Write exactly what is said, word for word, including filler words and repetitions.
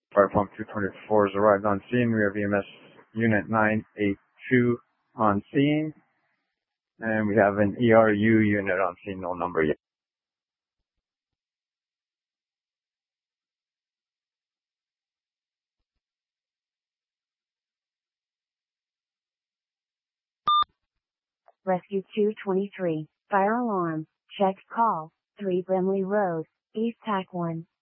Fire Pump two twenty-four has arrived on scene. We have E M S Unit nine eighty-two on scene. And we have an E R U unit on scene, no number yet. Rescue two twenty-three, fire alarm, check call, three Brimley Road, East Tack one.